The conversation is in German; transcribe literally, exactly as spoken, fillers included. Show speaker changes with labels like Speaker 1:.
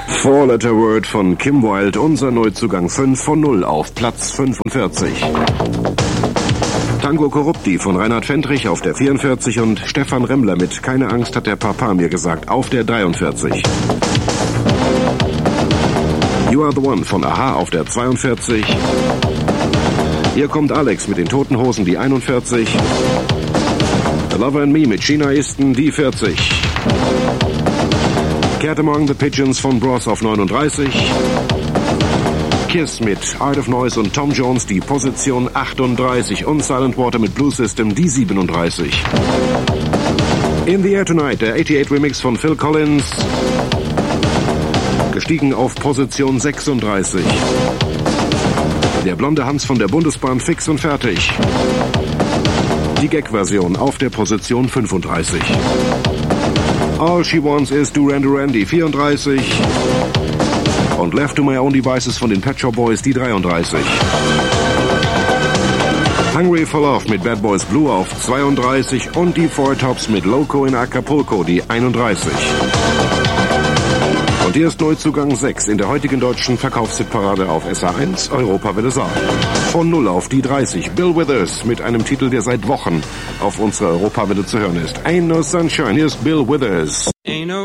Speaker 1: Four Letter Word von Kim Wilde, unser Neuzugang fünf von null auf Platz fünfundvierzig. Tango Corrupti von Reinhard Fendrich auf der vierundvierzig und Stefan Remmler mit Keine Angst hat der Papa mir gesagt auf der dreiundvierzig. You Are the One von Aha auf der zweiundvierzig. Hier kommt Alex mit den Toten Hosen, die einundvierzig. The Lover and Me mit China Easton, die vierzig. Cat Among the Pigeons von Bros auf neununddreißig. Kiss mit Art of Noise und Tom Jones, die Position achtunddreißig. Und Silent Water mit Blue System, die siebenunddreißig. In the Air Tonight, der achtundachtzig Remix von Phil Collins. Gestiegen auf Position sechsunddreißig. Der blonde Hans von der Bundesbahn fix und fertig. Die Gag-Version auf der Position fünfunddreißig. All She Wants Is Duran Duran, die vierunddreißig. Und Left to My Own Devices von den Pet Shop Boys, die dreiunddreißig. Hungry for Love mit Bad Boys Blue auf zweiunddreißig. Und die Four Tops mit Loco in Acapulco, die einunddreißig. Und hier ist Neuzugang sechs in der heutigen deutschen Verkaufshitparade auf S A eins, Europawelle Saar. Von null auf die dreißig, Bill Withers mit einem Titel, der seit Wochen auf unserer Europawelle zu hören ist. Ain't No Sunshine, hier ist Bill Withers.
Speaker 2: Ain't